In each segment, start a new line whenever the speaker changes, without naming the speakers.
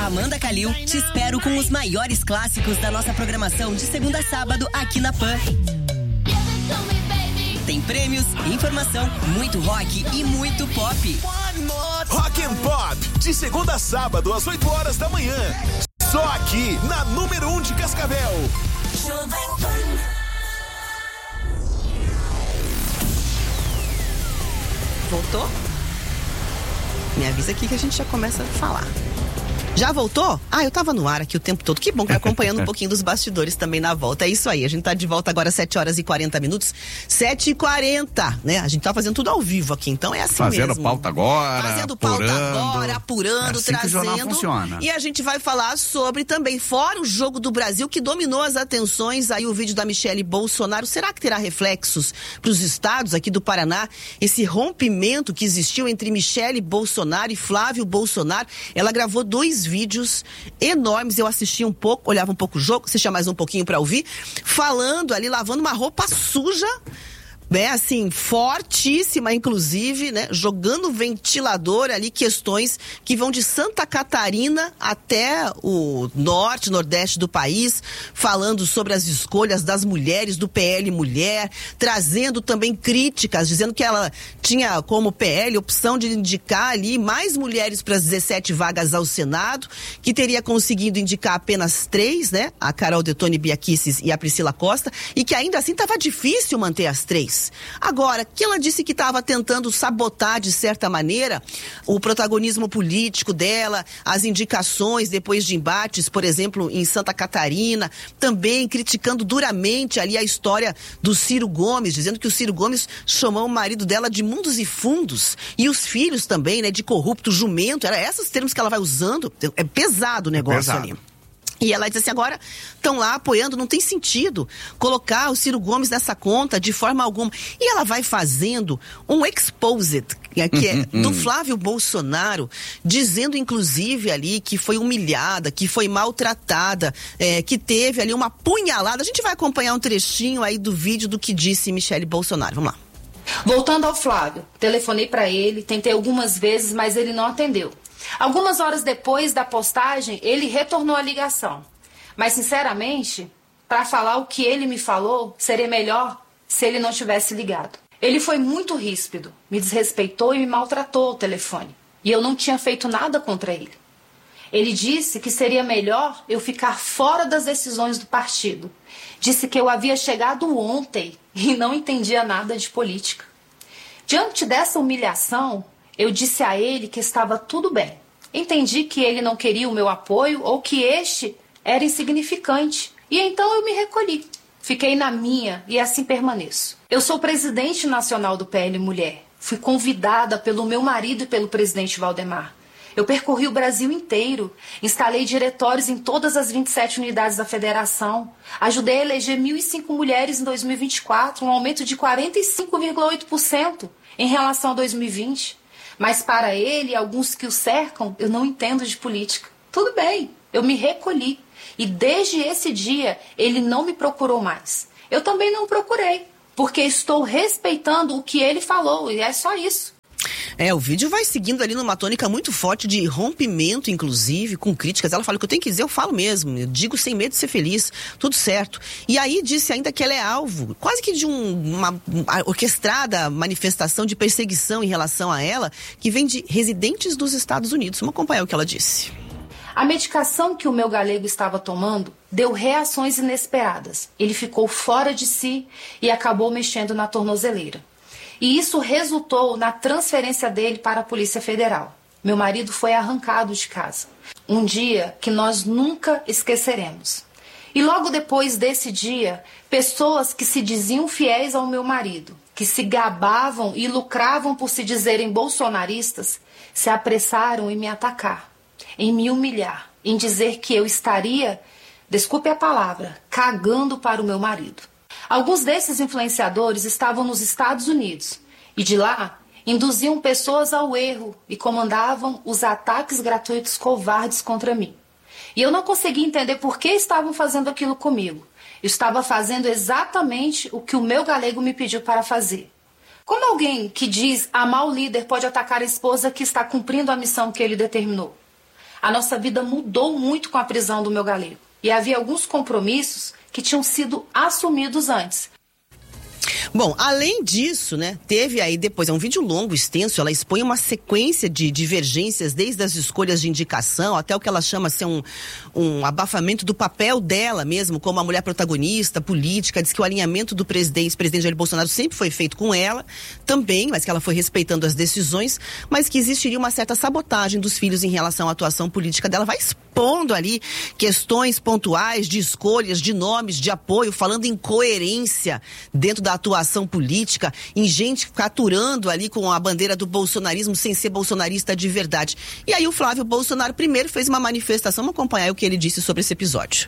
Amanda Calil, te espero com os maiores clássicos da nossa programação de segunda a sábado aqui na PAN. Tem prêmios, informação, muito rock e muito pop.
Rock and Pop, de segunda a sábado às 8 horas da manhã. Só aqui, na número 1 de Cascavel.
Voltou? Me avisa aqui que a gente já começa a falar. Já voltou? Eu tava no ar aqui o tempo todo. Que bom que tá acompanhando um pouquinho dos bastidores também na volta. É isso aí, a gente tá de volta agora às 7 horas e 40 minutos. 7h40, né? A gente tá fazendo tudo ao vivo aqui, então é assim
fazendo
mesmo.
Pauta agora,
Fazendo pauta agora, apurando,
é assim que o jornal
trazendo.
Funciona.
E a gente vai falar sobre também, fora o jogo do Brasil, que dominou as atenções, aí o vídeo da Michele Bolsonaro. Será que terá reflexos pros estados aqui do Paraná? Esse rompimento que existiu entre Michele Bolsonaro e Flávio Bolsonaro. Ela gravou 2 vídeos enormes, eu assistia um pouco, olhava um pouco o jogo, assistia mais um pouquinho pra ouvir, falando ali, lavando uma roupa suja, né, assim, fortíssima, inclusive, né, jogando ventilador ali, questões que vão de Santa Catarina até o norte, nordeste do país, falando sobre as escolhas das mulheres, do PL Mulher, trazendo também críticas, dizendo que ela tinha como PL opção de indicar ali mais mulheres para as 17 vagas ao Senado, que teria conseguido indicar apenas 3, né, a Carol Detone Biaquices e a Priscila Costa, e que ainda assim estava difícil manter as 3. Agora, que ela disse que estava tentando sabotar, de certa maneira, o protagonismo político dela, as indicações depois de embates, por exemplo, em Santa Catarina, também criticando duramente ali a história do Ciro Gomes, dizendo que o Ciro Gomes chamou o marido dela de mundos e fundos, e os filhos também, né, de corrupto, jumento, era esses termos que ela vai usando, é pesado o negócio ali. E ela diz assim, agora estão lá apoiando, não tem sentido colocar o Ciro Gomes nessa conta de forma alguma. E ela vai fazendo um exposed, que é do Flávio Bolsonaro, dizendo inclusive ali que foi humilhada, que foi maltratada, que teve ali uma punhalada. A gente vai acompanhar um trechinho aí do vídeo do que disse Michele Bolsonaro. Vamos lá.
Voltando ao Flávio, telefonei para ele, tentei algumas vezes, mas ele não atendeu. Algumas horas depois da postagem, ele retornou a ligação. Mas, sinceramente, para falar o que ele me falou, seria melhor se ele não tivesse ligado. Ele foi muito ríspido, me desrespeitou e me maltratou ao telefone. E eu não tinha feito nada contra ele. Ele disse que seria melhor eu ficar fora das decisões do partido. Disse que eu havia chegado ontem e não entendia nada de política. Diante dessa humilhação, eu disse a ele que estava tudo bem. Entendi que ele não queria o meu apoio ou que este era insignificante. E então eu me recolhi. Fiquei na minha e assim permaneço. Eu sou presidente nacional do PL Mulher. Fui convidada pelo meu marido e pelo presidente Valdemar. Eu percorri o Brasil inteiro, instalei diretórios em todas as 27 unidades da federação, ajudei a eleger 1.005 mulheres em 2024, um aumento de 45,8% em relação a 2020. Mas para ele e alguns que o cercam, eu não entendo de política. Tudo bem, eu me recolhi. E desde esse dia, ele não me procurou mais. Eu também não procurei, porque estou respeitando o que ele falou, e é só isso.
O vídeo vai seguindo ali numa tônica muito forte de rompimento, inclusive, com críticas. Ela fala, o que eu tenho que dizer, eu falo mesmo. Eu digo sem medo de ser feliz, tudo certo. E aí disse ainda que ela é alvo, quase que de uma orquestrada manifestação de perseguição em relação a ela, que vem de residentes dos Estados Unidos. Vamos acompanhar o que ela disse.
A medicação que o meu galego estava tomando deu reações inesperadas. Ele ficou fora de si e acabou mexendo na tornozeleira. E isso resultou na transferência dele para a Polícia Federal. Meu marido foi arrancado de casa. Um dia que nós nunca esqueceremos. E logo depois desse dia, pessoas que se diziam fiéis ao meu marido, que se gabavam e lucravam por se dizerem bolsonaristas, se apressaram em me atacar, em me humilhar, em dizer que eu estaria, desculpe a palavra, cagando para o meu marido. Alguns desses influenciadores estavam nos Estados Unidos e de lá induziam pessoas ao erro e comandavam os ataques gratuitos covardes contra mim. E eu não consegui entender por que estavam fazendo aquilo comigo. Eu estava fazendo exatamente o que o meu galego me pediu para fazer. Como alguém que diz amar o líder pode atacar a esposa que está cumprindo a missão que ele determinou? A nossa vida mudou muito com a prisão do meu galego. E havia alguns compromissos que tinham sido assumidos antes.
Bom, além disso, né, teve aí depois, é um vídeo longo, extenso, ela expõe uma sequência de divergências, desde as escolhas de indicação até o que ela chama ser um abafamento do papel dela mesmo, como uma mulher protagonista, política. Diz que o alinhamento do presidente Jair Bolsonaro sempre foi feito com ela, também, mas que ela foi respeitando as decisões, mas que existiria uma certa sabotagem dos filhos em relação à atuação política dela. Vai expondo ali questões pontuais de escolhas, de nomes, de apoio, falando em coerência dentro da atuação política, em gente caturando ali com a bandeira do bolsonarismo sem ser bolsonarista de verdade. E aí o Flávio Bolsonaro primeiro fez uma manifestação, vamos acompanhar o que ele disse sobre esse episódio.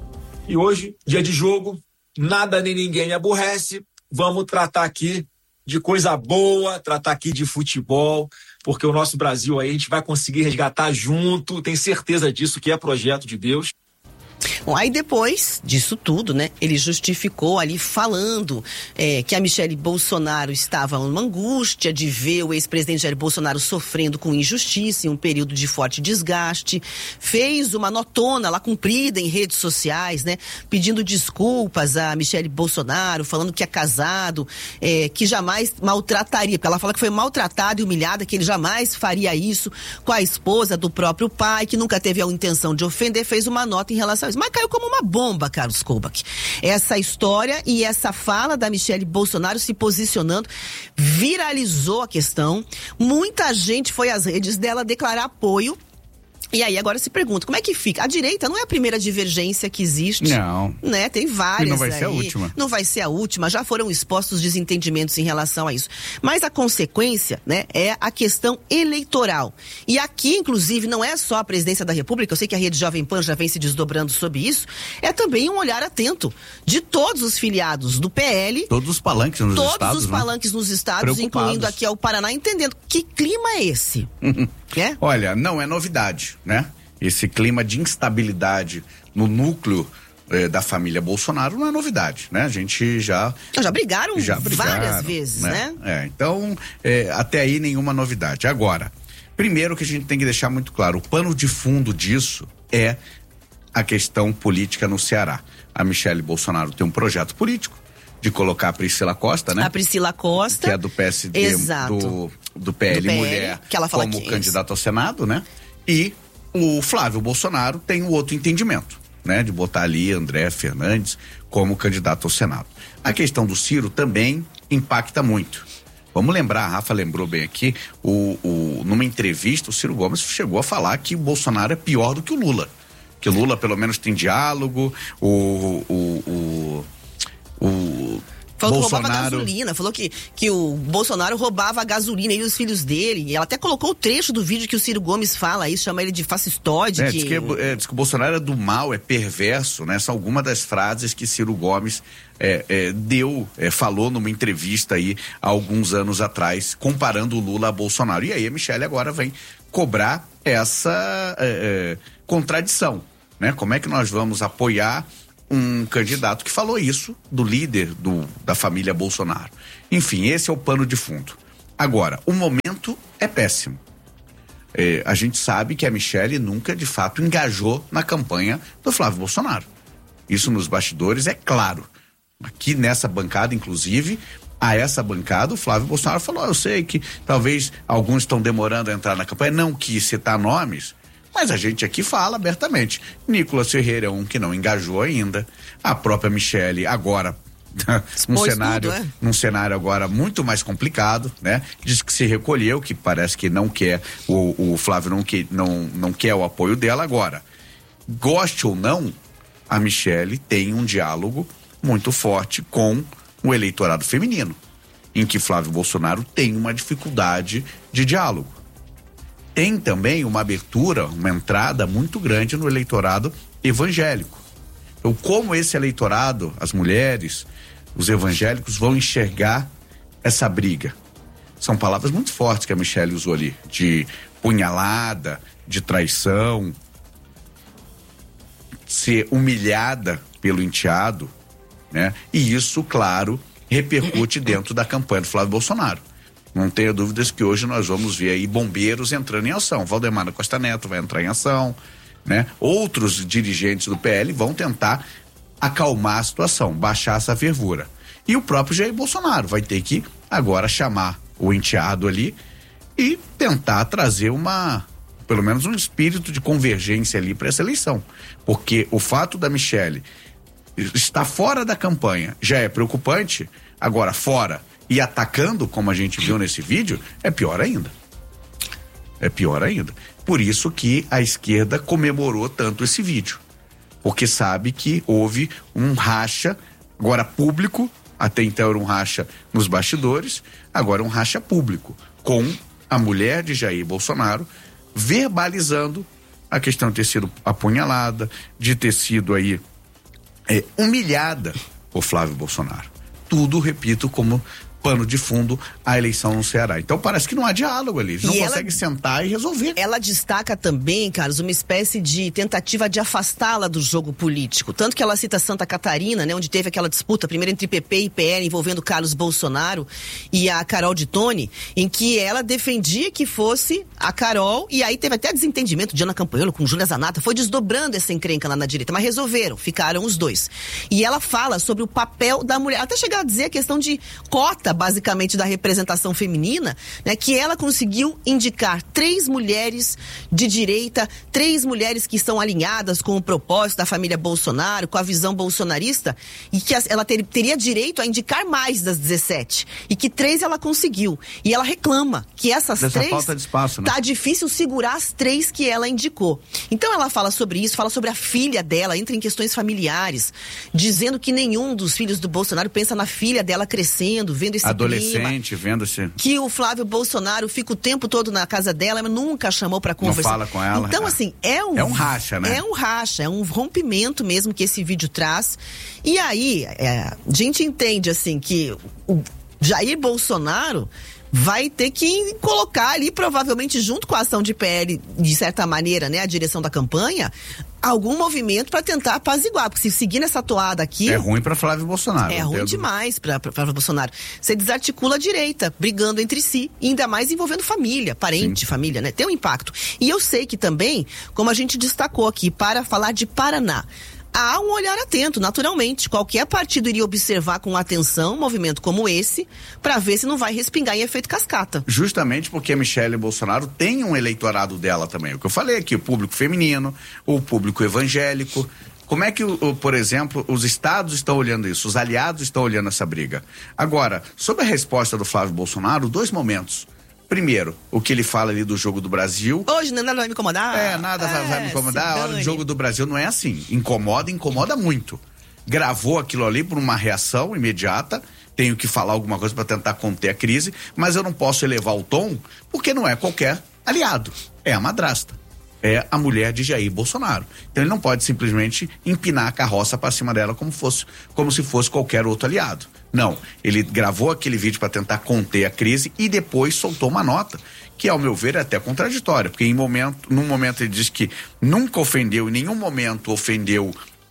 E hoje, dia de jogo, nada nem ninguém me aborrece, vamos tratar aqui de coisa boa, tratar aqui de futebol, porque o nosso Brasil aí a gente vai conseguir resgatar junto, tenho certeza disso, que é projeto de Deus.
Bom, aí depois disso tudo, né, ele justificou ali falando que a Michele Bolsonaro estava numa angústia de ver o ex-presidente Jair Bolsonaro sofrendo com injustiça em um período de forte desgaste, fez uma notona lá comprida em redes sociais, né, pedindo desculpas a Michele Bolsonaro, falando que é casado, que jamais maltrataria, porque ela fala que foi maltratada e humilhada, que ele jamais faria isso com a esposa do próprio pai, que nunca teve a intenção de ofender, fez uma nota em relação a isso. Mas caiu como uma bomba, Carlos Koubach. Essa história e essa fala da Michele Bolsonaro se posicionando viralizou a questão. Muita gente foi às redes dela declarar apoio. E aí agora se pergunta, como é que fica? A direita não é a primeira divergência que existe.
Não.
Né? Tem várias.
E não vai
aí.
ser a última.
Não vai ser a última, já foram expostos desentendimentos em relação a isso. Mas a consequência, né, é a questão eleitoral. E aqui, inclusive, não é só a presidência da República, eu sei que a Rede Jovem Pan já vem se desdobrando sobre isso, é também um olhar atento de todos os filiados do PL.
Todos os palanques nos estados.
Todos os palanques nos estados, incluindo aqui ao Paraná, entendendo que clima é esse.
Olha, não é novidade, né? Esse clima de instabilidade no núcleo da família Bolsonaro não é novidade, né? A gente já brigaram
várias vezes, né?
Então, até aí nenhuma novidade. Agora, primeiro que a gente tem que deixar muito claro, o pano de fundo disso é a questão política no Ceará. A Michele Bolsonaro tem um projeto político de colocar a Priscila Costa, né?
A Priscila Costa.
Que é do PSD,
exato.
Do PL Mulher,
que ela fala
como
que
candidato ao Senado, né? E o Flávio Bolsonaro tem um outro entendimento, né? De botar ali André Fernandes como candidato ao Senado. A questão do Ciro também impacta muito. Vamos lembrar, a Rafa lembrou bem aqui, numa entrevista o Ciro Gomes chegou a falar que o Bolsonaro é pior do que o Lula. Que o Lula pelo menos tem diálogo,
falou que roubava gasolina, falou que o Bolsonaro roubava a gasolina e os filhos dele. E ela até colocou o trecho do vídeo que o Ciro Gomes fala isso, chama ele de fascistoide.
Diz que o Bolsonaro é do mal, é perverso, né? São algumas das frases que Ciro Gomes falou numa entrevista aí há alguns anos atrás, comparando o Lula a Bolsonaro. E aí a Michele agora vem cobrar essa contradição, né? Como é que nós vamos apoiar um candidato que falou isso do líder da família Bolsonaro? Enfim, esse é o pano de fundo. Agora, o momento é péssimo. A gente sabe que a Michele nunca, de fato, engajou na campanha do Flávio Bolsonaro. Isso nos bastidores é claro. Aqui nessa bancada, inclusive, a essa bancada, o Flávio Bolsonaro falou, eu sei que talvez alguns estão demorando a entrar na campanha, não quis citar nomes, mas a gente aqui fala abertamente. Nicolas Ferreira é um que não engajou ainda. A própria Michele agora, num cenário agora muito mais complicado, né? Diz que se recolheu, que parece que não quer, o Flávio não quer o apoio dela. Agora, goste ou não, a Michele tem um diálogo muito forte com o eleitorado feminino, em que Flávio Bolsonaro tem uma dificuldade de diálogo. Tem também uma abertura, uma entrada muito grande no eleitorado evangélico. Então, como esse eleitorado, as mulheres, os evangélicos vão enxergar essa briga? São palavras muito fortes que a Michele usou ali, de punhalada, de traição, ser humilhada pelo enteado, né? E isso, claro, repercute dentro da campanha do Flávio Bolsonaro. Não tenha dúvidas que hoje nós vamos ver aí bombeiros entrando em ação. Valdemar da Costa Neto vai entrar em ação, né? Outros dirigentes do PL vão tentar acalmar a situação, baixar essa fervura. E o próprio Jair Bolsonaro vai ter que agora chamar o enteado ali e tentar trazer pelo menos um espírito de convergência ali para essa eleição. Porque o fato da Michelle estar fora da campanha já é preocupante, agora fora e atacando, como a gente viu nesse vídeo, é pior ainda. É pior ainda. Por isso que a esquerda comemorou tanto esse vídeo. Porque sabe que houve um racha, agora público, até então era um racha nos bastidores, agora um racha público, com a mulher de Jair Bolsonaro verbalizando a questão de ter sido apunhalada, de ter sido aí humilhada por Flávio Bolsonaro. Tudo, repito, como pano de fundo a eleição no Ceará. Então parece que não há diálogo ali, eles não conseguem sentar e resolver.
Ela destaca também, Carlos, uma espécie de tentativa de afastá-la do jogo político, tanto que ela cita Santa Catarina, né, onde teve aquela disputa primeiro entre PP e PL envolvendo Carlos Bolsonaro e a Carol de Tone, em que ela defendia que fosse a Carol, e aí teve até desentendimento de Ana Campanholo com Júlia Zanata, foi desdobrando essa encrenca lá na direita, mas resolveram, ficaram os dois. E ela fala sobre o papel da mulher, até chegar a dizer a questão de cota, basicamente, da representação feminina, né, que ela conseguiu indicar 3 mulheres de direita, 3 mulheres que estão alinhadas com o propósito da família Bolsonaro, com a visão bolsonarista, e que ela teria direito a indicar mais das 17, e que 3 ela conseguiu. E ela reclama que essas 3,
falta de espaço, né?
Tá difícil segurar as 3 que ela indicou. Então ela fala sobre isso, fala sobre a filha dela, entra em questões familiares, dizendo que nenhum dos filhos do Bolsonaro pensa na filha dela crescendo, vendo esse
adolescente, vendo-se.
Que o Flávio Bolsonaro fica o tempo todo na casa dela, mas nunca chamou pra conversar.
Não fala com ela.
Então, assim, é um racha, né? É um racha, é um rompimento mesmo que esse vídeo traz. E aí, a gente entende, assim, que o Jair Bolsonaro vai ter que colocar ali, provavelmente junto com a ação de PL, de certa maneira, né, a direção da campanha, algum movimento para tentar apaziguar, porque se seguir nessa toada aqui...
É ruim para Flávio Bolsonaro.
É ruim demais para Flávio Bolsonaro. Você desarticula a direita, brigando entre si, e ainda mais envolvendo família, parente, família, né? Tem um impacto. E eu sei que também, como a gente destacou aqui, para falar de Paraná, há um olhar atento, naturalmente. Qualquer partido iria observar com atenção um movimento como esse, para ver se não vai respingar em efeito cascata.
Justamente porque a Michelle Bolsonaro tem um eleitorado dela também. O que eu falei aqui, o público feminino, o público evangélico. Como é que, por exemplo, os estados estão olhando isso? Os aliados estão olhando essa briga? Agora, sobre a resposta do Flávio Bolsonaro, 2 momentos. Primeiro, o que ele fala ali do Jogo do Brasil.
Hoje nada vai me incomodar.
Nada vai me incomodar. A hora do Jogo do Brasil não é assim. Incomoda muito. Gravou aquilo ali por uma reação imediata. Tenho que falar alguma coisa para tentar conter a crise, mas eu não posso elevar o tom, porque não é qualquer aliado. É a madrasta. É a mulher de Jair Bolsonaro. Então ele não pode simplesmente empinar a carroça para cima dela como se fosse qualquer outro aliado. Não, ele gravou aquele vídeo para tentar conter a crise e depois soltou uma nota, que ao meu ver é até contraditória, porque num momento ele diz que nunca ofendeu, em nenhum momento ofendeu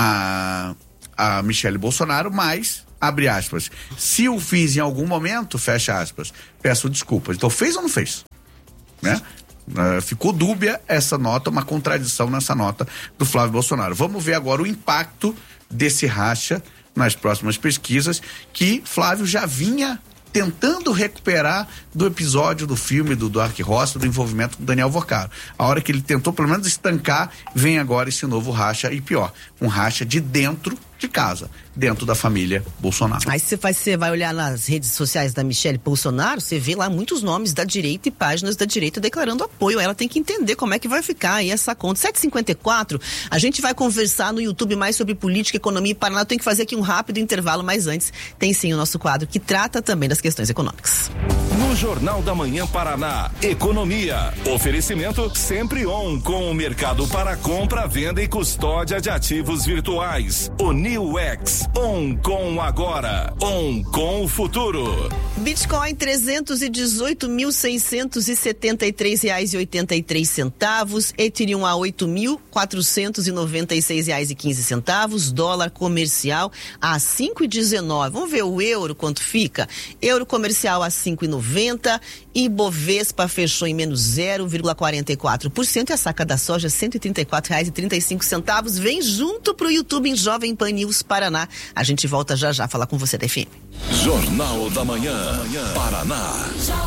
a Michelle Bolsonaro, mas, abre aspas, se o fiz em algum momento, fecha aspas, peço desculpas. Então fez ou não fez? Né? Ficou dúbia essa nota, uma contradição nessa nota do Flávio Bolsonaro. Vamos ver agora o impacto desse racha nas próximas pesquisas, que Flávio já vinha tentando recuperar do episódio do filme do Dark Roça, do envolvimento com Daniel Vocaro. A hora que ele tentou pelo menos estancar, vem agora esse novo racha, e pior, um racha de dentro de casa, dentro da família Bolsonaro.
Aí você vai olhar nas redes sociais da Michelle Bolsonaro, você vê lá muitos nomes da direita e páginas da direita declarando apoio. Ela tem que entender como é que vai ficar aí essa conta. 7h54, a gente vai conversar no YouTube mais sobre política, economia e Paraná. Eu tenho que fazer aqui um rápido intervalo, mas antes tem sim o nosso quadro que trata também das questões econômicas.
No Jornal da Manhã Paraná, economia. Oferecimento Sempre On, com o mercado para compra, venda e custódia de ativos virtuais. New X, On com agora, On com o futuro.
Bitcoin R$318.673,83, Ethereum a R$8.496,15, dólar comercial a 5,19. Vamos ver o euro quanto fica? Euro comercial a 5,90 e Bovespa fechou em menos 0,44% e a saca da soja R$134,35. Vem junto pro YouTube em Jovem Pan News Paraná. A gente volta já já falar com você da FM.
Jornal da Manhã, Paraná.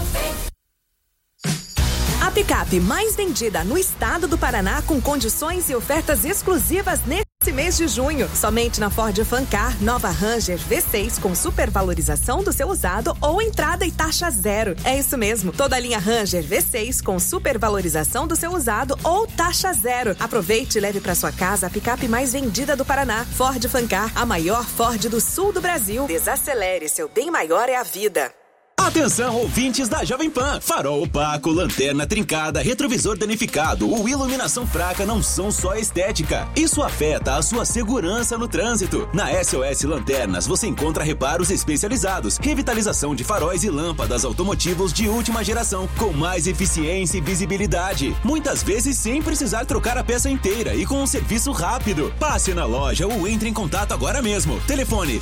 A picape mais vendida no estado do Paraná com condições e ofertas exclusivas nesse mês de junho. Somente na Ford Fancar, nova Ranger V6 com supervalorização do seu usado ou entrada e taxa zero. É isso mesmo, toda a linha Ranger V6 com supervalorização do seu usado ou taxa zero. Aproveite e leve para sua casa a picape mais vendida do Paraná. Ford Fancar, a maior Ford do sul do Brasil. Desacelere, seu bem maior é a vida.
Atenção, ouvintes da Jovem Pan. Farol opaco, lanterna trincada, retrovisor danificado ou iluminação fraca não são só estética. Isso afeta a sua segurança no trânsito. Na SOS Lanternas você encontra reparos especializados, revitalização de faróis e lâmpadas automotivos de última geração, com mais eficiência e visibilidade. Muitas vezes sem precisar trocar a peça inteira e com um serviço rápido. Passe na loja ou entre em contato agora mesmo. Telefone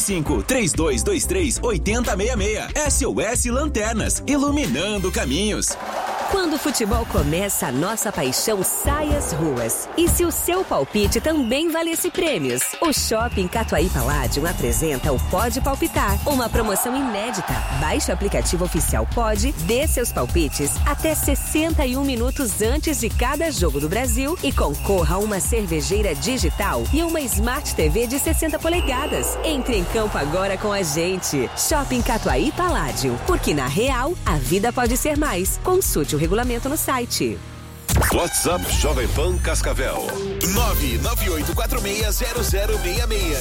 45-3223-8066. SOS Lanternas, iluminando caminhos.
Quando o futebol começa, a nossa paixão sai às ruas. E se o seu palpite também valesse prêmios? O Shopping Catuaí Palladium apresenta o Pode Palpitar, uma promoção inédita. Baixe o aplicativo oficial Pode, dê seus palpites até 61 minutos antes de cada jogo do Brasil e concorra a uma cervejeira digital e uma Smart TV de 60 polegadas. Entre em campo agora com a gente. Shopping Catuaí Palladium, porque na real, a vida pode ser mais. Consulte o regulamento no site.
WhatsApp Jovem Pan Cascavel 998460066.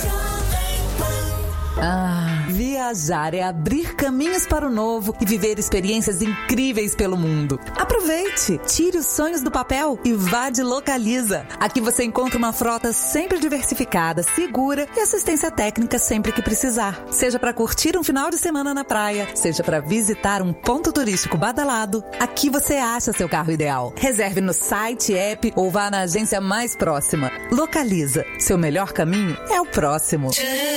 Viajar é abrir caminhos para o novo e viver experiências incríveis pelo mundo. Aproveite, tire os sonhos do papel e vá de Localiza. Aqui você encontra uma frota sempre diversificada, segura e assistência técnica sempre que precisar. Seja para curtir um final de semana na praia, seja para visitar um ponto turístico badalado, aqui você acha seu carro ideal. Reserve no site, app ou vá na agência mais próxima. Localiza, seu melhor caminho é o próximo.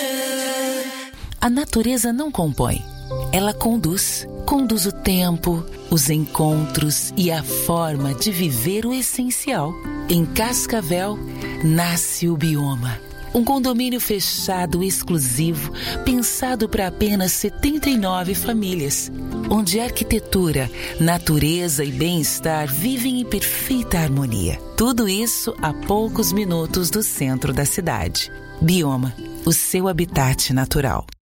A natureza não compõe, ela conduz. Conduz o tempo, os encontros e a forma de viver o essencial. Em Cascavel, nasce o Bioma. Um condomínio fechado exclusivo, pensado para apenas 79 famílias. Onde arquitetura, natureza e bem-estar vivem em perfeita harmonia. Tudo isso a poucos minutos do centro da cidade. Bioma, o seu habitat natural.